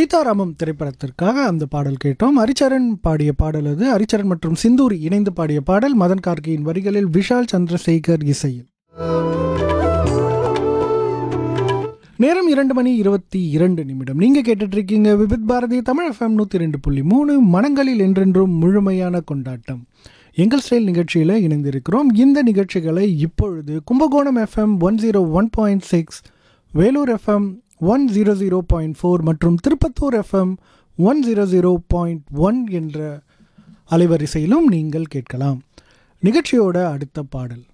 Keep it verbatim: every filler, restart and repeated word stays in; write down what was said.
சீதாராமம் திரைப்படத்திற்காக அந்த பாடல் கேட்டோம். ஹரிச்சரன் பாடிய பாடல் அது. ஹரிச்சரன் மற்றும் சிந்தூரி இணைந்து பாடிய பாடல். மதன் கார்கியின் வரிகளில் விஷால் சந்திரசேகர் இசையில். நேரம் இரண்டு மணி இருபத்தி இரண்டு நிமிடம். நீங்கள் கேட்டுட்டு இருக்கீங்க விபித் பாரதி தமிழ் எஃப்எம் நூற்றி ரெண்டு புள்ளி மூணு, மனங்களில் என்றென்றும் முழுமையான கொண்டாட்டம். எங்கள் ஸ்டைல் நிகழ்ச்சியில் இணைந்திருக்கிறோம். இந்த நிகழ்ச்சிகளை இப்பொழுது Kumbakonam FM one zero one point six, Vellore FM one zero zero point four மற்றும் Tirupattur FM one zero zero point one என்ற அலைவரிசையிலும் நீங்கள் கேட்கலாம். நிகழ்ச்சியோட அடுத்த பாடல்